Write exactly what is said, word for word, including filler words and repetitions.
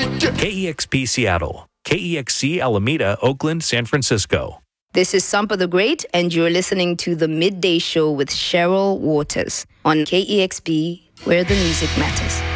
K E X P Seattle, K E X C Alameda, Oakland, San Francisco. This is Sampa the Great, and you're listening to The Midday Show with Cheryl Waters on K E X P, where the music matters.